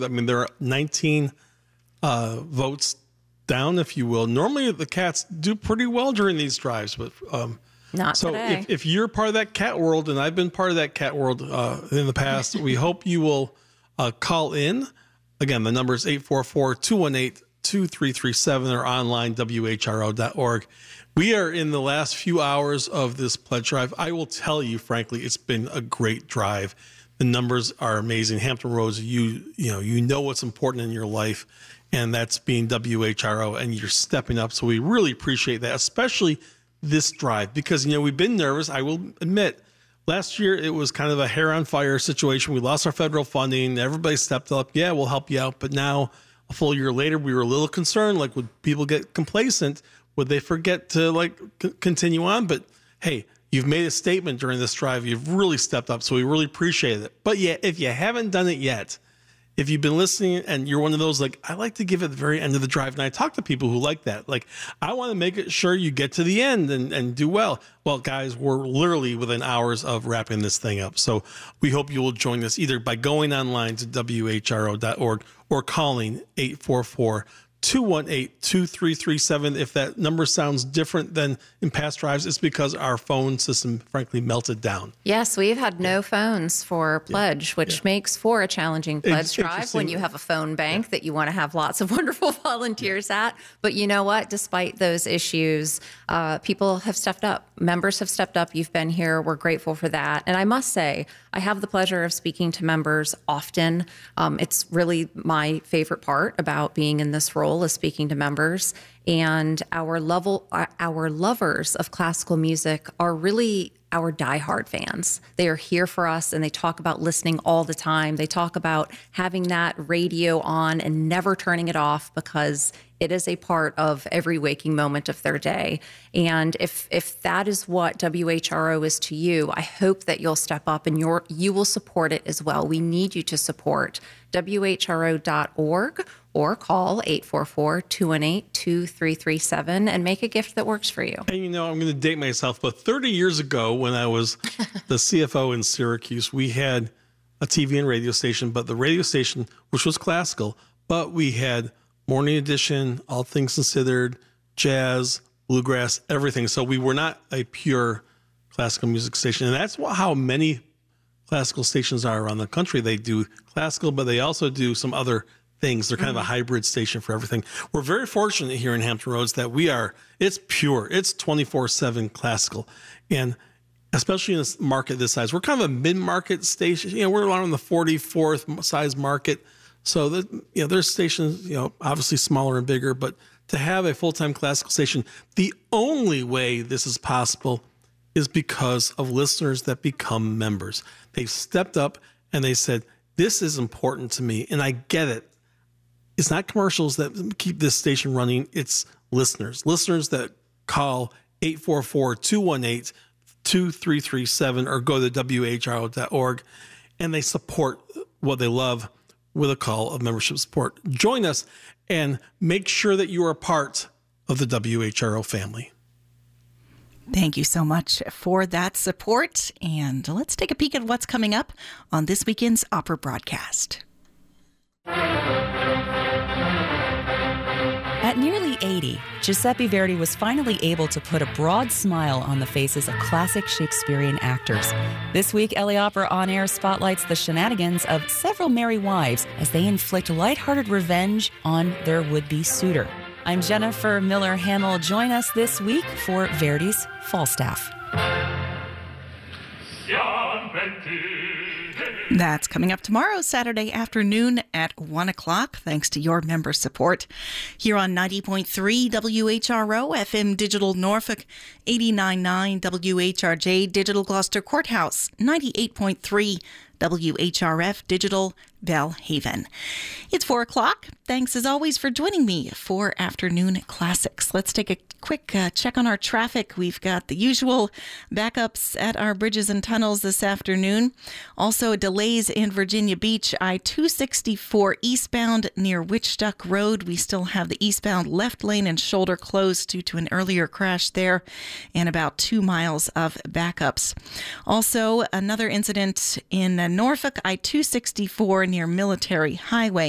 I mean, there are 19 votes down, if you will. Normally, the cats do pretty well during these drives, but not so today. If you're part of that cat world, and I've been part of that cat world in the past, we hope you will call in. Again, the number is 844-218-2337 or online, whro.org. We are in the last few hours of this pledge drive. I will tell you, frankly, it's been a great drive. The numbers are amazing. Hampton Roads, you know what's important in your life, and that's being WHRO, and you're stepping up. So we really appreciate that, especially this drive, because, we've been nervous. I will admit, last year it was kind of a hair on fire situation. We lost our federal funding. Everybody stepped up. Yeah, we'll help you out. But now, a full year later, we were a little concerned. Like, would people get complacent? Would they forget to continue on? But hey, you've made a statement during this drive. You've really stepped up. So we really appreciate it. But yeah, if you haven't done it yet, if you've been listening and you're one of those, I like to give at the very end of the drive. And I talk to people who like that. I want to make it sure you get to the end and do well. Well, guys, we're literally within hours of wrapping this thing up. So we hope you will join us either by going online to whro.org or calling 844-218-2337. If that number sounds different than in past drives, it's because our phone system, frankly, melted down. Yes, we've had no phones for pledge, which makes for a challenging pledge drive when you have a phone bank that you want to have lots of wonderful volunteers at. But you know what? Despite those issues, people have stepped up. Members have stepped up. You've been here. We're grateful for that. And I must say, I have the pleasure of speaking to members often. It's really my favorite part about being in this role, is speaking to members. And our lovers of classical music are really our diehard fans. They are here for us, and they talk about listening all the time. They talk about having that radio on and never turning it off, because it is a part of every waking moment of their day. And if that is what WHRO is to you, I hope that you'll step up and you will support it as well. We need you to support WHRO.org or call 844-218-2337 and make a gift that works for you. And I'm going to date myself, but 30 years ago when I was the CFO in Syracuse, we had a TV and radio station, but the radio station, which was classical, but we had Morning Edition, All Things Considered, jazz, bluegrass, everything. So we were not a pure classical music station. And that's how many classical stations are around the country. They do classical, but they also do some other things. They're kind of a hybrid station for everything. We're very fortunate here in Hampton Roads that it's pure. It's 24/7 classical. And especially in this market this size, we're kind of a mid-market station. We're around the 44th size market. So there's stations, obviously smaller and bigger, but to have a full-time classical station, the only way this is possible is because of listeners that become members. They've stepped up and they said, this is important to me, and I get it. It's not commercials that keep this station running. It's listeners that call 844-218-2337 or go to whro.org, and they support what they love with a call of membership support. Join us and make sure that you are a part of the WHRO family. Thank you so much for that support. And let's take a peek at what's coming up on this weekend's opera broadcast. At nearly 80, Giuseppe Verdi was finally able to put a broad smile on the faces of classic Shakespearean actors. This week, LA Opera On Air spotlights the shenanigans of several merry wives as they inflict lighthearted revenge on their would-be suitor. I'm Jennifer Miller Hamill. Join us this week for Verdi's Falstaff. That's coming up tomorrow, Saturday afternoon at 1 o'clock, thanks to your member support. Here on 90.3 WHRO, FM Digital Norfolk, 89.9 WHRJ Digital Gloucester Courthouse, 98.3 WHRF Digital Belhaven. It's 4 o'clock. Thanks as always for joining me for Afternoon Classics. Let's take a quick check on our traffic. We've got the usual backups at our bridges and tunnels this afternoon. Also delays in Virginia Beach, I-264 eastbound near Witchduck Road. We still have the eastbound left lane and shoulder closed due to an earlier crash there, and about 2 miles of backups. Also, another incident in Norfolk, I-264 near Military Highway.